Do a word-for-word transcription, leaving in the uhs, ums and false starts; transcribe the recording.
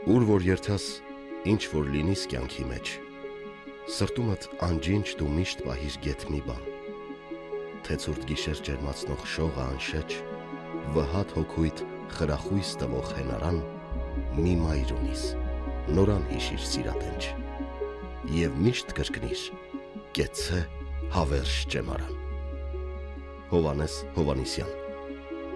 Ուր որ երթաս, ինչ որ լինիս կյանքի մեջ, սրտումդ անջինչ դու միշտ պահիր գեթ մի բան, թե ցուրտ գիշեր ջերմացնող շողը անշեջ, վհատ հոգույթ խրախույս տվող հենարան, մի մայր ունիս, նորան հիշիր սիրատենչ, և միշտ կրկնիր, կեցցե հավերժ ճեմարան։ Հովհաննես Հովհաննիսյան